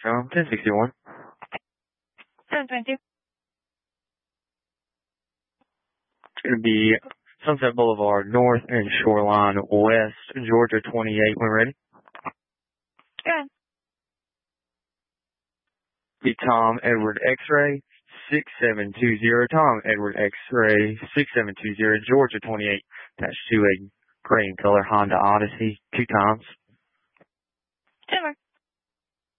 Tom, 1061. 722. It's going to be Sunset Boulevard North and Shoreline West, Georgia 28. When ready? Go ahead. Be Tom Edward X-Ray 6720. Tom Edward X-Ray 6720, Georgia 28. Attached to a gray in color Honda Odyssey 2 times. 10 more.